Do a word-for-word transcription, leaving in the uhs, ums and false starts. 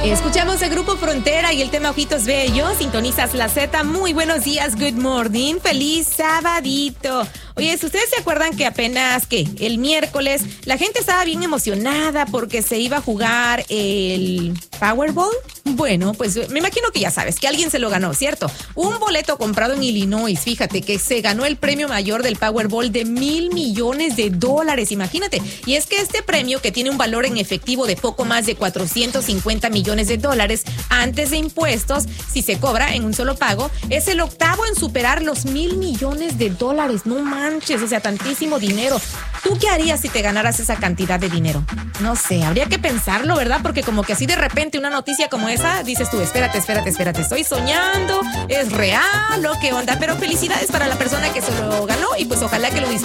Escuchamos el Grupo Frontera y el tema Ojitos Bellos. Sintonizas la Z. Muy buenos días, good morning. Feliz sabadito. Oye, si ustedes se acuerdan que apenas, ¿qué? El miércoles, la gente estaba bien emocionada porque se iba a jugar el Powerball. Bueno, pues me imagino que ya sabes que alguien se lo ganó, ¿cierto? Un boleto comprado en Illinois, fíjate que se ganó el premio mayor del Powerball de mil millones de dólares, imagínate. Y es que este premio, que tiene un valor en efectivo de poco más de cuatrocientos cincuenta millones de dólares antes de impuestos, si se cobra en un solo pago, es el octavo en superar los mil millones de dólares. No manches, o sea, tantísimo dinero. ¿Tú qué harías si te ganaras esa cantidad de dinero? No sé, habría que pensarlo, ¿verdad? Porque como que así de repente una noticia como esa, dices tú, espérate, espérate, espérate, estoy soñando, es real o qué onda, pero felicidades para la persona que se lo ganó y pues ojalá que lo disfrute.